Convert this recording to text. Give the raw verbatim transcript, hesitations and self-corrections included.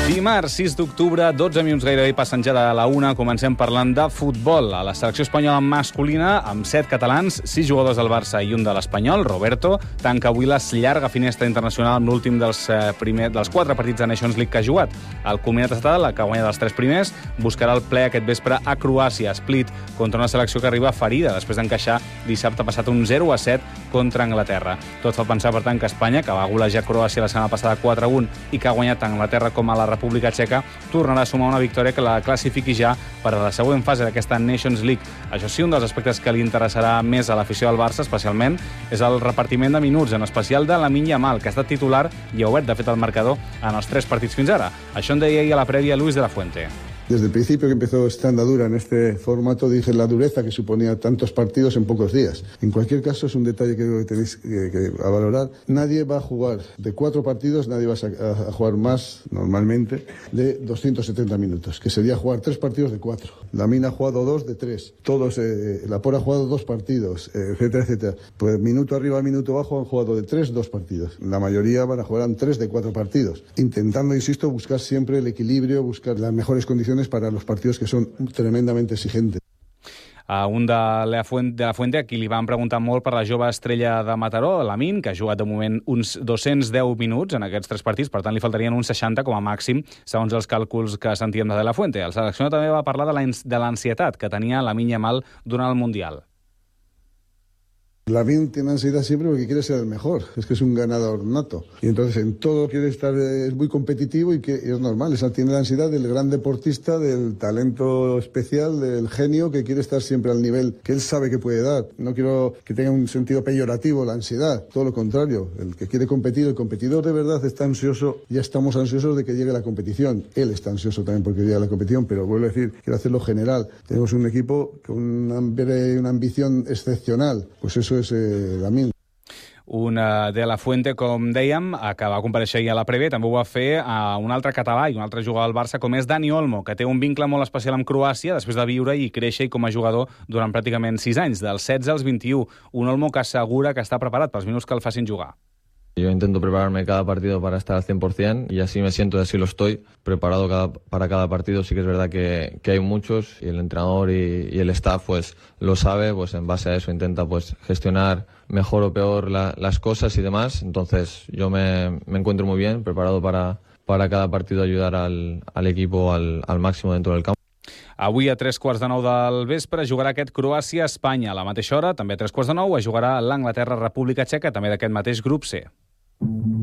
Dimarts, sis d'octubre, dotze minuts gairebé passen ja de la una, comencem parlant de futbol. A la selecció espanyola masculina, amb set catalans, sis jugadors del Barça i un de l'Espanyol, Roberto, tanca avui la llarga finestra internacional amb l'últim dels, eh, primer, dels quatre partits de Nations League que ha jugat. El combinat estatal, la que guanya dels tres primers, buscarà el ple aquest vespre a Croàcia, Split, contra una selecció que arriba ferida després d'encaixar dissabte passat un zero a set contra Anglaterra. Tot fa pensar, per tant, que Espanya, que va golejar Croàcia la setmana passada quatre a un i que ha guanyat tant Anglaterra com a la República Txeca, tornarà a sumar una victòria que la classifiqui ja per a la següent fase d'aquesta Nations League. Això sí, un dels aspectes que li interessarà més a l'afició del Barça, especialment, és el repartiment de minuts, en especial de Lamine Yamal, que ha estat titular i ha obert, de fet, el marcador en els tres partits fins ara. Això en deia ahir a la prèvia Luis de la Fuente. Desde el principio que empezó esta andadura en este formato, dije la dureza que suponía tantos partidos en pocos días. En cualquier caso, es un detalle que creo que tenéis que, que a valorar. Nadie va a jugar de cuatro partidos, nadie va a, a jugar más, normalmente, de doscientos setenta minutos, que sería jugar tres partidos de cuatro. Lamine ha jugado dos de tres. Todos, eh, Laporte ha jugado dos partidos, eh, etcétera, etcétera. Pues minuto arriba, minuto abajo han jugado de tres, dos partidos. La mayoría van a jugar en tres de cuatro partidos. Intentando, insisto, buscar siempre el equilibrio, buscar las mejores condiciones para los partidos que son tremendamente exigentes. A un de la Fuente, de la Fuente, a qui li van preguntar molt per la jove estrella de Mataró, Lamine, que ha jugat de moment uns dos-cents deu minuts en aquests tres partits, per tant li faltarien uns seixanta com a màxim, segons els càlculs que sentíem de la Fuente. El seleccionador també va parlar de l'ansietat que tenia Lamine Yamal durant el Mundial. Lamine tiene ansiedad siempre porque quiere ser el mejor, es que es un ganador nato y entonces en todo quiere estar, es muy competitivo y que es normal, esa tiene la ansiedad del gran deportista, del talento especial, del genio que quiere estar siempre al nivel que él sabe que puede dar. No quiero que tenga un sentido peyorativo la ansiedad, todo lo contrario, el que quiere competir, el competidor de verdad está ansioso, ya estamos ansiosos de que llegue la competición, él está ansioso también porque llegue la competición, pero vuelvo a decir, quiero hacerlo general, tenemos un equipo con una, una ambición excepcional, pues eso es eh, Lamine. Una de la Fuente, com dèiem, que va comparèixer ahir a la prèvia, també ho va fer a un altre català i un altre jugador del Barça, com és Dani Olmo, que té un vincle molt especial amb Croàcia després de viure i créixer com a jugador durant pràcticament sis anys, dels setze als vint-i-u. Un Olmo que assegura que està preparat pels minuts que el facin jugar. Yo intento prepararme cada partido para estar al cien por cien y así me siento y así lo estoy, preparado cada, para cada partido. Sí que es verdad que, que hay muchos y el entrenador y, y el staff pues lo sabe, pues en base a eso intenta pues gestionar mejor o peor la, las cosas y demás. Entonces yo me, me encuentro muy bien, preparado para, para cada partido ayudar al, al equipo al, al máximo dentro del campo. Avui a tres quarts de nou del vespre jugarà aquest Croàcia-Espanya. A la mateixa hora, també a tres quarts de nou, es jugarà l'Anglaterra-República Txeca, també d'aquest mateix grup C.